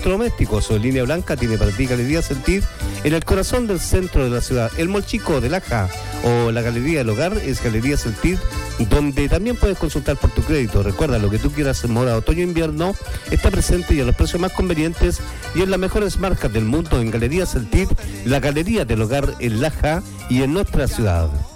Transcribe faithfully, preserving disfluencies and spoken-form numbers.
electrodomésticos o en línea blanca tiene para ti Galería Sentir en el corazón del centro de la ciudad. El Mall Chico de Laja o la Galería del Hogar es Galería Sentir, donde también puedes consultar por tu crédito. Recuerda, lo que tú quieras en moda otoño-invierno está presente y a los precios más convenientes y en las mejores marcas del mundo en Galería Sentir, la Galería del Hogar en Laja y en nuestra ciudad.